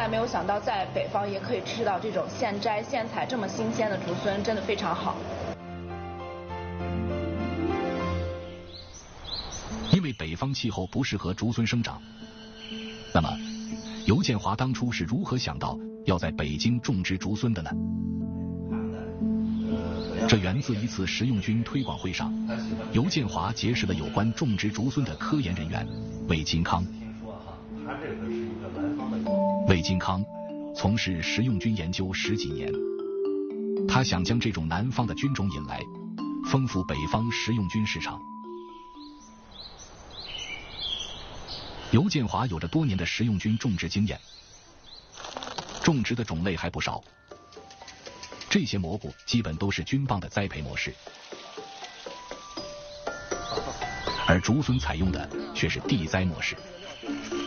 来没有想到在北方也可以吃到这种现摘现采这么新鲜的竹荪，真的非常好。 因为北方气候不适合竹荪生长，那么尤建华当初是如何想到要在北京种植竹荪的呢？这源自一次食用菌推广会上，尤建华结识了有关种植竹荪的科研人员魏金康。魏金康从事食用菌研究10几年，他想将这种南方的菌种引来，丰富北方食用菌市场。尤建华有着多年的食用菌种植经验，种植的种类还不少。这些蘑菇基本都是菌棒的栽培模式，而竹荪采用的却是地栽模式。